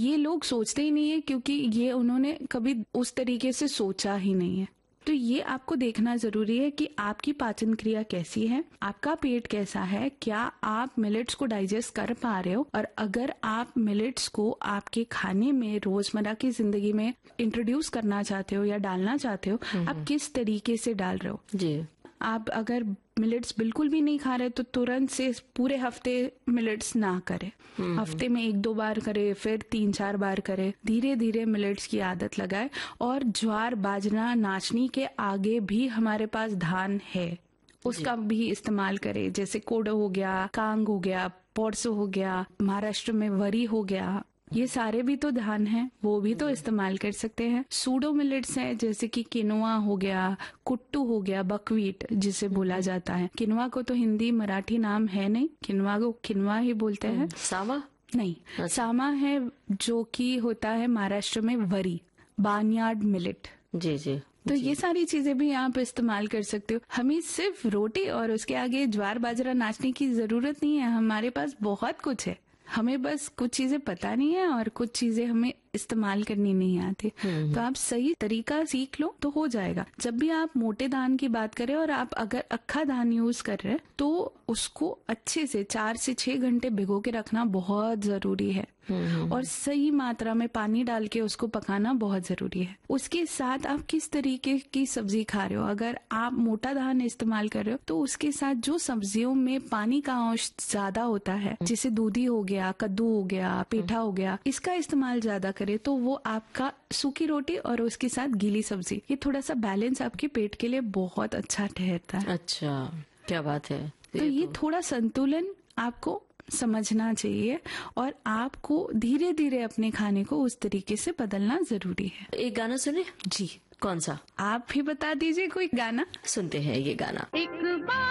ये लोग सोचते ही नहीं है, क्योंकि ये उन्होंने कभी उस तरीके से सोचा ही नहीं है। तो ये आपको देखना जरूरी है कि आपकी पाचन क्रिया कैसी है, आपका पेट कैसा है, क्या आप मिलेट्स को डाइजेस्ट कर पा रहे हो, और अगर आप मिलेट्स को आपके खाने में रोजमर्रा की जिंदगी में इंट्रोड्यूस करना चाहते हो या डालना चाहते हो, आप किस तरीके से डाल रहे हो जी। आप अगर मिलेट्स बिल्कुल भी नहीं खा रहे तो तुरंत से पूरे हफ्ते मिलेट्स ना करें, हफ्ते में 1-2 बार करे, फिर 3-4 बार करे, धीरे धीरे मिलेट्स की आदत लगाए। और ज्वार, बाजरा, नाचनी के आगे भी हमारे पास धान है, उसका भी इस्तेमाल करें। जैसे कोडो हो गया, कांग हो गया, पोरसो हो गया, महाराष्ट्र में वरी हो गया, ये सारे भी तो धान हैं, वो भी तो इस्तेमाल कर सकते हैं। सूडो मिलेट्स हैं, जैसे कि किनुआ हो गया, कुट्टू हो गया, बकवीट जिसे बोला जाता है। किनुआ को तो हिंदी मराठी नाम है नहीं, किनुआ को किनुआ ही बोलते हैं। सामा नहीं, सामा है जो कि होता है महाराष्ट्र में वरी, बार्नयार्ड मिलेट। जी जी। तो ये सारी चीजें भी आप इस्तेमाल कर सकते हो। हमें सिर्फ रोटी और उसके आगे ज्वार बाजरा नाचने की जरूरत नहीं है, हमारे पास बहुत कुछ है। हमें बस कुछ चीजें पता नहीं है और कुछ चीजें हमें इस्तेमाल करनी नहीं आती। तो आप सही तरीका सीख लो तो हो जाएगा। जब भी आप मोटे धान की बात करें और आप अगर अक्खा धान यूज कर रहे हैं तो उसको अच्छे से 4 से 6 घंटे भिगो के रखना बहुत जरूरी है, और सही मात्रा में पानी डाल के उसको पकाना बहुत जरूरी है। उसके साथ आप किस तरीके की सब्जी खा रहे हो, अगर आप मोटा धान इस्तेमाल कर रहे हो तो उसके साथ जो सब्जियों में पानी का अंश ज्यादा होता है, जैसे दूधी हो गया, कद्दू हो गया, पेठा हो गया, इसका इस्तेमाल ज्यादा करे तो वो आपका सूखी रोटी और उसके साथ गीली सब्जी, ये थोड़ा सा बैलेंस आपके पेट के लिए बहुत अच्छा ठहरता है। अच्छा, क्या बात है। तो ये थोड़ा संतुलन आपको समझना चाहिए और आपको धीरे धीरे अपने खाने को उस तरीके से बदलना जरूरी है। एक गाना सुने जी। कौन सा? आप भी बता दीजिए कोई गाना। सुनते हैं ये गाना। एक बार